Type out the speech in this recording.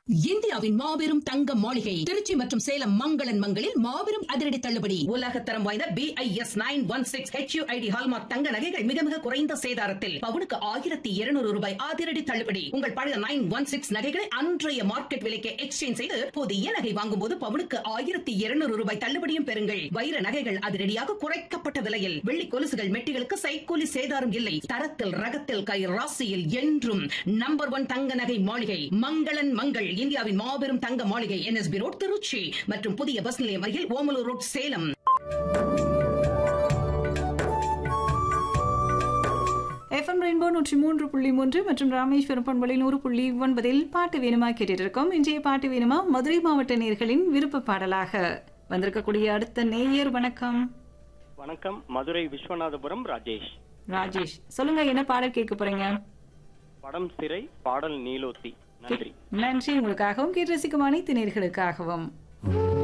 இந்தியாவின் மாபெரும் தங்க மாளிகை திருச்சி மற்றும் சேலம் மங்களன் மங்களில் மாபெரும் அதிரடி தள்ளுபடி. உலகத்தரம் வாய்ந்த BIS 916 HUID ஹால்மார்க் தங்க நகைகள் மிக மிக குறைந்த சேதாரத்தில் பவுனுக்கு 1200 ரூபாய் அதிரடி தள்ளுபடி. உங்கள் பழைய 916 நகைகளை அன்றைய மார்க்கெட் விலைக்கு எக்ஸ்சேஞ்ச் செய்து புதிய நகை வாங்கும் போது பவுனுக்கு 1200 ரூபாய் தள்ளுபடியும் பெறுங்கள். வைர நகைகள் அதிரடியாக குறைக்கப்பட்ட விலையில், வெள்ளி கொலுசுகள் மெட்டிகளுக்கு சைக்கூலி சேதாரம் இல்லை. தரத்தில் ரகத்தில் கை ராசியில் என்றும் நம்பர் 1 தங்க நகை மாளிகை மங்களன் மங்கள். இந்தியாவின் மாபெரும் தங்க மாளிகை NSB ரோட் திருச்சி மற்றும் புதிய பஸ் நிலையம் அருகில் Omalur road Salem. FM rainbow 103.3 மற்றும் ராமேஸ்வரம் பண்பலை 100.9 பாட்டு வேணுமா கேட்டுட்டு இருக்கோம். இன்றைய பாட்டு வேணுமா மதுரை மாவட்ட நேயர்களின் விருப்ப பாடலாக வந்திருக்கக்கூடிய அடுத்த நேயர். வணக்கம். வணக்கம், மதுரை விஸ்வநாதபுரம் ராஜேஷ். ராஜேஷ், சொல்லுங்க, என்ன பாடல் கேட்க போறீங்க? படம் சிறை, பாடல் நீலோத்தி. நன்றி. நன்றி. உங்களுக்காகவும் கேட்டு ரசிக்கும் அனைத்து நேயர்களுக்காகவும்.